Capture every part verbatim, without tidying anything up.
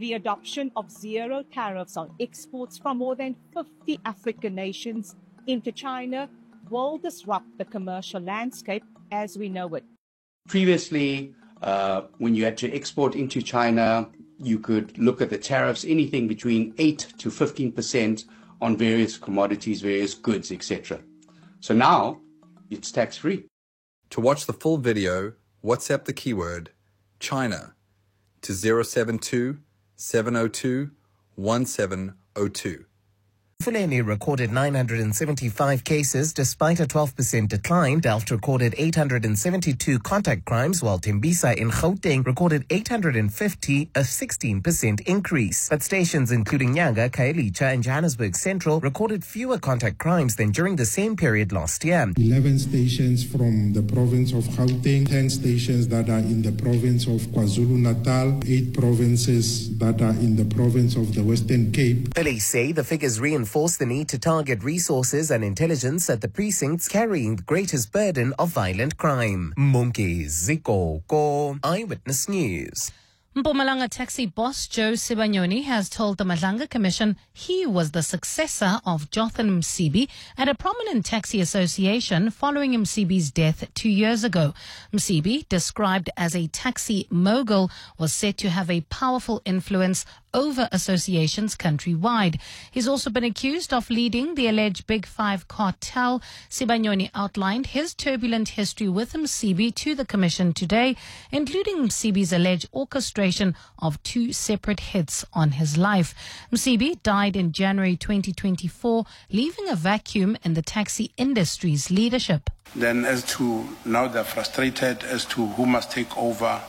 The adoption of zero tariffs on exports from more than fifty African nations into China will disrupt the commercial landscape as we know it. Previously, uh, when you had to export into China, you could look at the tariffs, anything between eight to fifteen percent on various commodities, various goods, et cetera. So now it's tax-free. To watch the full video, WhatsApp the keyword China to zero seven two, seven zero two, one seven zero two. Fulani recorded nine hundred seventy-five cases despite a twelve percent decline. Delft recorded eight hundred seventy-two contact crimes, while Tembisa in Gauteng recorded eight hundred fifty, a sixteen percent increase. But stations including Nyanga, Khayelitsha and Johannesburg Central recorded fewer contact crimes than during the same period last year. eleven stations from the province of Gauteng, ten stations that are in the province of KwaZulu-Natal, eight provinces that are in the province of the Western Cape. Police say the figures reinforce the need to target resources and intelligence at the precincts carrying the greatest burden of violent crime. Munki Zikoko, Eyewitness News. Mpumalanga taxi boss Joe Sibanyoni has told the Madlanga Commission he was the successor of Jotham Msibi at a prominent taxi association following Msibi's death two years ago. Msibi, described as a taxi mogul, was said to have a powerful influence over associations countrywide. He's also been accused of leading the alleged Big Five cartel. Sibanyoni outlined his turbulent history with Msibi to the Commission today, including Msibi's alleged orchestration of two separate hits on his life. Msibi died in January twenty twenty-four, leaving a vacuum in the taxi industry's leadership. Then as to now they're frustrated as to who must take over.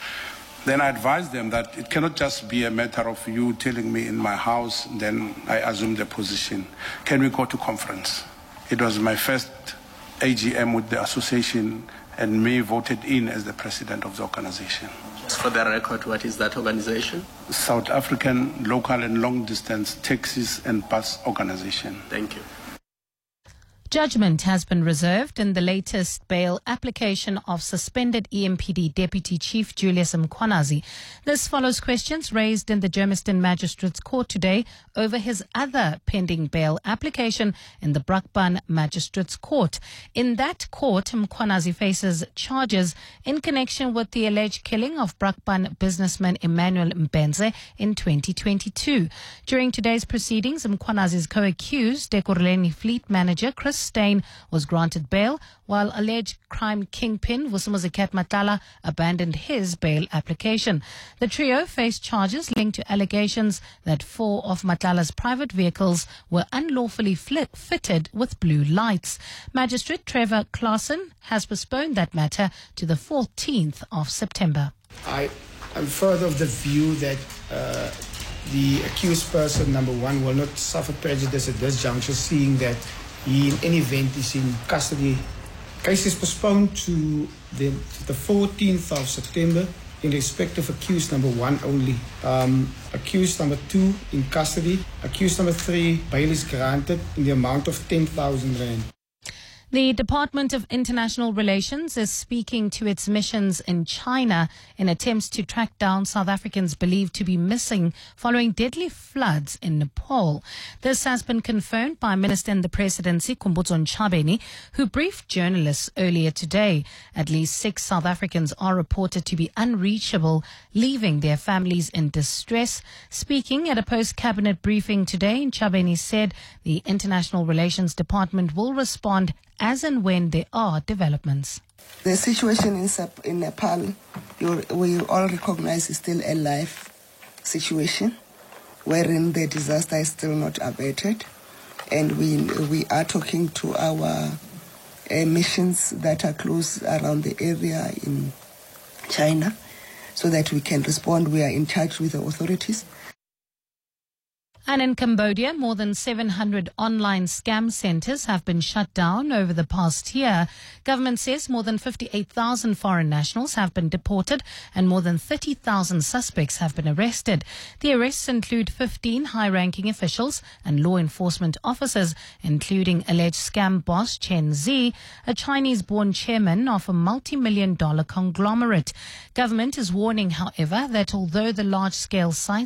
Then I advised them that it cannot just be a matter of you telling me in my house, then I assume the position. Can we go to conference? It was my first A G M with the association and me voted in as the president of the organization. For the record, what is that organization? South African Local and Long Distance Taxis and Bus Organization. Thank you. Judgment has been reserved in the latest bail application of suspended E M P D Deputy Chief Julius Mkhwanazi. This follows questions raised in the Germiston Magistrates Court today over his other pending bail application in the Brakpan Magistrates Court. In that court, Mkhwanazi faces charges in connection with the alleged killing of Brakpan businessman Emmanuel Mbenze in twenty twenty-two. During today's proceedings, Mkhwanazi's co-accused, Ekurhuleni Fleet Manager Chris Steyn, was granted bail, while alleged crime kingpin Vusumuzi Matala abandoned his bail application. The trio faced charges linked to allegations that four of Matala's private vehicles were unlawfully flit- fitted with blue lights. Magistrate Trevor Claassen has postponed that matter to the fourteenth of September. I am further of the view that uh, the accused person, number one, will not suffer prejudice at this juncture, seeing that he, in any event, is in custody. Case is postponed to the, the fourteenth of September in respect of accused number one only. Um, accused number two in custody. Accused number three, bail is granted in the amount of ten thousand rand. The Department of International Relations is speaking to its missions in China in attempts to track down South Africans believed to be missing following deadly floods in Nepal. This has been confirmed by Minister in the Presidency, Khumbudzo Ntshavheni, who briefed journalists earlier today. At least six South Africans are reported to be unreachable, leaving their families in distress. Speaking at a post-cabinet briefing today, Ntshavheni said the International Relations Department will respond as and when there are developments. The situation in, in Nepal, you, we all recognize is still a life situation, wherein the disaster is still not abated. And we, we are talking to our uh, missions that are close around the area in China so that we can respond. We are in touch with the authorities. And in Cambodia, more than seven hundred online scam centers have been shut down over the past year. Government says more than fifty-eight thousand foreign nationals have been deported and more than thirty thousand suspects have been arrested. The arrests include fifteen high-ranking officials and law enforcement officers, including alleged scam boss Chen Zi, a Chinese-born chairman of a multi-million dollar conglomerate. Government is warning, however, that although the large-scale sites